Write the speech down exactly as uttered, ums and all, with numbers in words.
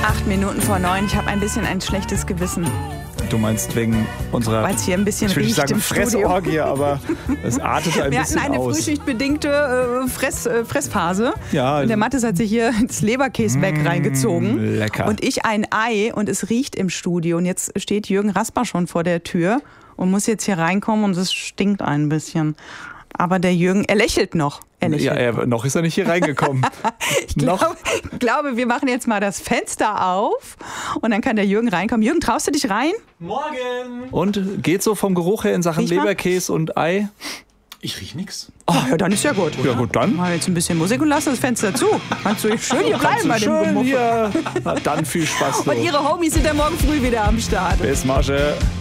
Acht Minuten vor neun. Ich habe ein bisschen ein schlechtes Gewissen. Du meinst wegen unserer, weil es hier ein bisschen ich will nicht riecht sagen im Fressorgie, aber es artete ein Wir bisschen hatten eine aus. frühschichtbedingte äh, Fress, äh, Fressphase. Ja, und der Mathis hat sich hier ins Leberkäsebäck mm, reingezogen. lecker. Und ich ein Ei und es riecht im Studio. Und jetzt steht Jürgen Rasper schon vor der Tür und muss jetzt hier reinkommen und es stinkt ein bisschen. Aber der Jürgen, er lächelt noch. Er lächelt ja, er, noch ist er nicht hier reingekommen. ich glaube, glaube, wir machen jetzt mal das Fenster auf und dann kann der Jürgen reinkommen. Jürgen, traust du dich rein? Morgen! Und geht so vom Geruch her in Sachen Riech mal. Leberkäse und Ei? Ich riech nix. Oh, ja, dann ist ja gut. Ja gut, dann. Mal jetzt ein bisschen Musik und lassen das Fenster zu. Kannst du schön hier bleiben bei dem Schön Gemuffe. hier. Na, dann viel Spaß. Du. Und ihre Homies sind ja morgen früh wieder am Start. Bis Masche.